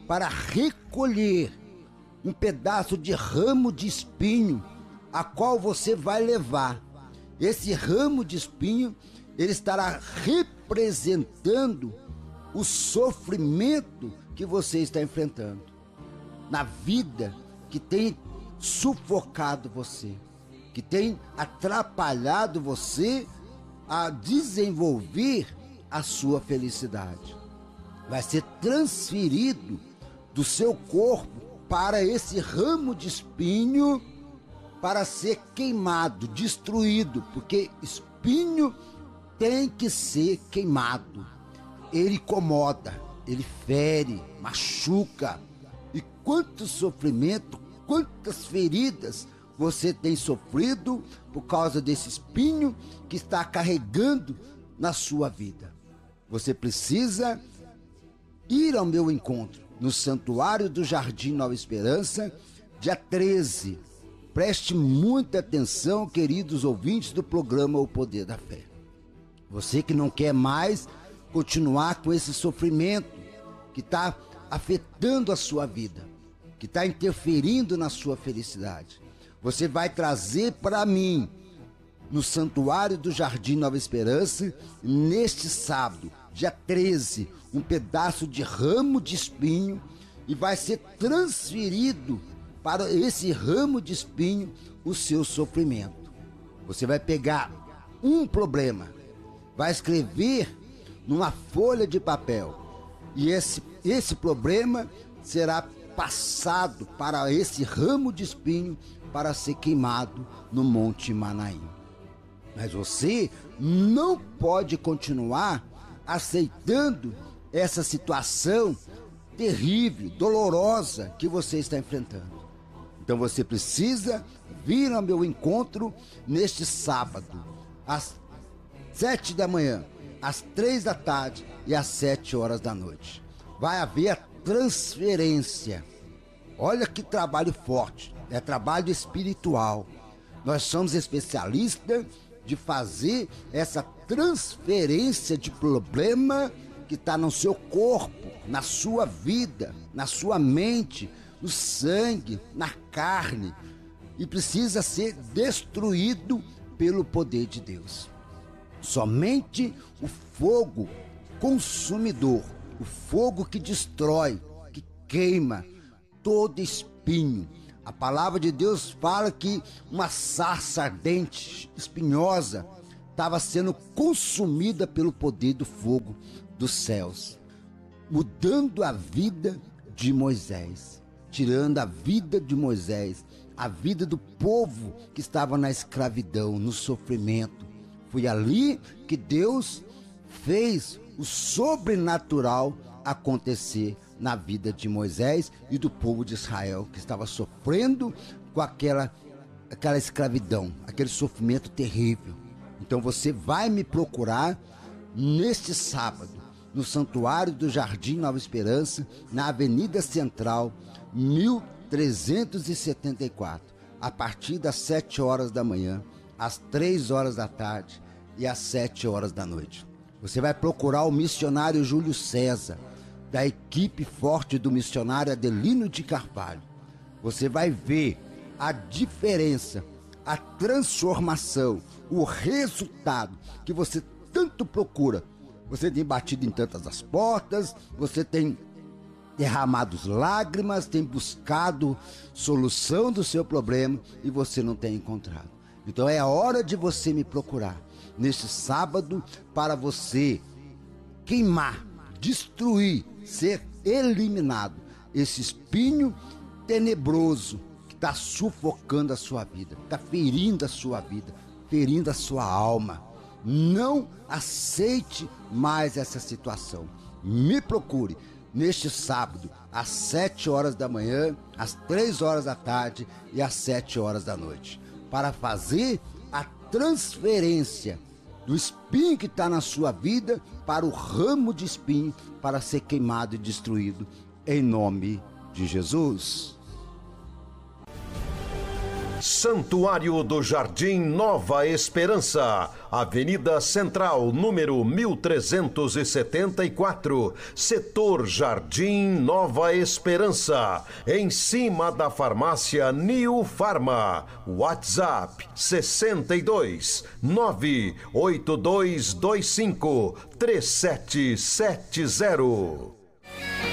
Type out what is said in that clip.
para recolher um pedaço de ramo de espinho, a qual você vai levar. Esse ramo de espinho, ele estará representando o sofrimento que você está enfrentando na vida, que tem sufocado você, que tem atrapalhado você a desenvolver a sua felicidade. Vai ser transferido do seu corpo para esse ramo de espinho, para ser queimado, destruído, porque espinho tem que ser queimado. Ele incomoda, ele fere, machuca. E quanto sofrimento, quantas feridas você tem sofrido por causa desse espinho que está carregando na sua vida. Você precisa ir ao meu encontro no Santuário do Jardim Nova Esperança, dia 13. Preste muita atenção, queridos ouvintes do programa O Poder da Fé. Você que não quer mais continuar com esse sofrimento que está afetando a sua vida, que está interferindo na sua felicidade, você vai trazer para mim, no Santuário do Jardim Nova Esperança, neste sábado, dia 13, um pedaço de ramo de espinho, e vai ser transferido para esse ramo de espinho o seu sofrimento. Você vai pegar um problema, vai escrever numa folha de papel, e esse problema será passado para esse ramo de espinho para ser queimado no Monte Manaim. Mas você não pode continuar aceitando essa situação terrível, dolorosa que você está enfrentando. Então você precisa vir ao meu encontro neste sábado, às 7 da manhã, às 3 da tarde e às 7 horas da noite. Vai haver a transferência. Olha que trabalho forte, é trabalho espiritual. Nós somos especialistas de fazer essa transferência de problema que está no seu corpo, na sua vida, na sua mente, no sangue, na carne, e precisa ser destruído pelo poder de Deus. Somente o fogo consumidor, o fogo que destrói, que queima todo espinho. A palavra de Deus fala que uma sarça ardente, espinhosa, estava sendo consumida pelo poder do fogo dos céus, mudando a vida de Moisés, tirando a vida de Moisés, a vida do povo que estava na escravidão, no sofrimento. Foi ali que Deus fez o sobrenatural acontecer na vida de Moisés e do povo de Israel, que estava sofrendo com aquela escravidão, aquele sofrimento terrível. Então você vai me procurar neste sábado, no Santuário do Jardim Nova Esperança, na Avenida Central, 1374, a partir das 7 horas da manhã, às 3 horas da tarde e às 7 horas da noite. Você vai procurar o missionário Júlio César, da equipe forte do missionário Adelino de Carvalho. Você vai ver a diferença, a transformação, o resultado que você tanto procura. Você tem batido em tantas as portas, você tem derramado lágrimas, tem buscado solução do seu problema e você não tem encontrado. Então é a hora de você me procurar neste sábado para você queimar, destruir, ser eliminado esse espinho tenebroso que está sufocando a sua vida, está ferindo a sua vida, ferindo a sua alma. Não aceite mais essa situação. Me procure neste sábado, às 7 horas da manhã, às 3 horas da tarde e às 7 horas da noite, para fazer a transferência do espinho que está na sua vida para o ramo de espinho, para ser queimado e destruído, em nome de Jesus. Santuário do Jardim Nova Esperança, Avenida Central, número 1374, Setor Jardim Nova Esperança, em cima da farmácia New Farma. WhatsApp 62 98225 3770.